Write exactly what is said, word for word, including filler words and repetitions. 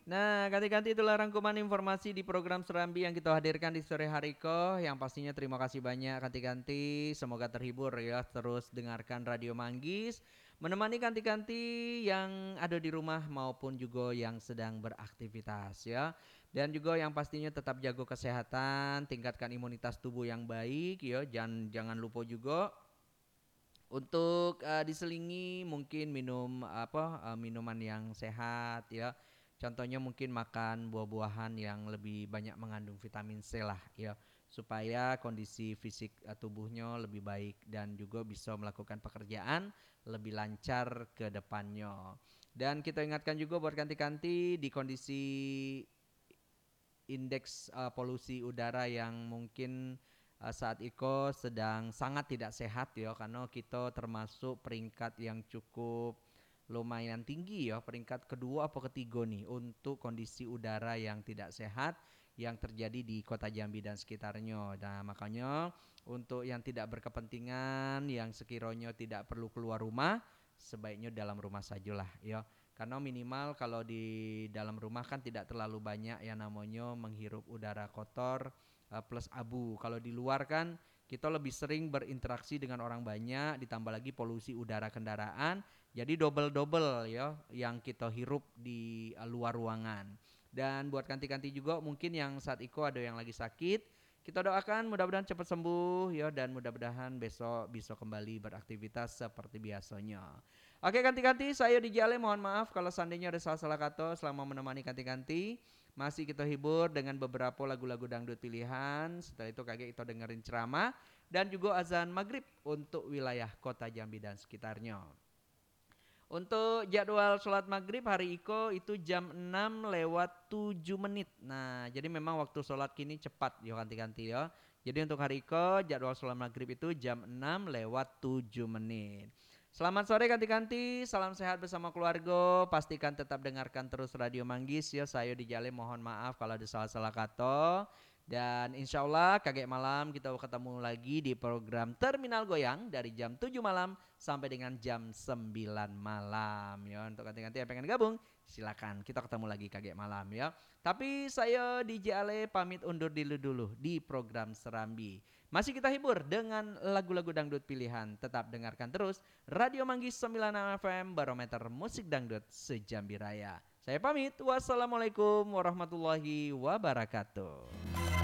Nah, ganti-ganti itulah rangkuman informasi di program Serambi yang kita hadirkan di sore hari ko. Yang pastinya terima kasih banyak ganti-ganti. Semoga terhibur ya. Terus dengarkan Radio Manggis. Menemani ganti-ganti yang ada di rumah maupun juga yang sedang beraktivitas ya. Dan juga yang pastinya tetap jaga kesehatan, tingkatkan imunitas tubuh yang baik ya. Jangan jangan lupa juga untuk eh, diselingi mungkin minum apa eh, minuman yang sehat ya. Contohnya mungkin makan buah-buahan yang lebih banyak mengandung vitamin C lah ya supaya kondisi fisik eh, tubuhnya lebih baik dan juga bisa melakukan pekerjaan lebih lancar ke depannya. Dan kita ingatkan juga buat kanti-kanti di kondisi indeks uh, polusi udara yang mungkin uh, saat itu sedang sangat tidak sehat ya karena kita termasuk peringkat yang cukup lumayan tinggi ya, peringkat kedua apa ketiga nih untuk kondisi udara yang tidak sehat yang terjadi di Kota Jambi dan sekitarnya. Nah, makanya untuk yang tidak berkepentingan, yang sekiranya tidak perlu keluar rumah, sebaiknya dalam rumah sajalah ya. Karena minimal kalau di dalam rumah kan tidak terlalu banyak yang namanya menghirup udara kotor uh, plus abu. Kalau di luar kan kita lebih sering berinteraksi dengan orang banyak, ditambah lagi polusi udara kendaraan, jadi double-double ya yang kita hirup di uh, luar ruangan. Dan buat kanti-kanti juga mungkin yang saat itu ada yang lagi sakit, kita doakan mudah-mudahan cepat sembuh ya dan mudah-mudahan besok bisa kembali beraktivitas seperti biasanya. Oke ganti-ganti saya di Jale mohon maaf kalau seandainya ada salah-salah kata selama menemani ganti-ganti. Masih kita hibur dengan beberapa lagu-lagu dangdut pilihan. Setelah itu kakek kita dengerin ceramah dan juga azan maghrib untuk wilayah kota Jambi dan sekitarnya. Untuk jadwal sholat maghrib hari Iko itu jam enam lewat tujuh menit. Nah jadi memang waktu sholat kini cepat ya ganti-ganti ya. Jadi untuk hari Iko jadwal sholat maghrib itu jam enam lewat tujuh menit. Selamat sore ganti-ganti, salam sehat bersama keluarga. Pastikan tetap dengarkan terus Radio Manggis ya. Saya di Jale mohon maaf kalau ada salah-salah kata. Dan insya Allah kaget malam kita ketemu lagi di program Terminal Goyang dari jam tujuh malam sampai dengan jam sembilan malam ya. Untuk ganti-ganti yang pengen gabung silakan kita ketemu lagi kaget malam ya. Tapi saya D J Ale pamit undur dulu dulu di program Serambi. Masih kita hibur dengan lagu-lagu dangdut pilihan. Tetap dengarkan terus Radio Manggis sembilan puluh enam F M Barometer Musik Dangdut Sejambi Raya. Saya pamit. Wassalamualaikum warahmatullahi wabarakatuh.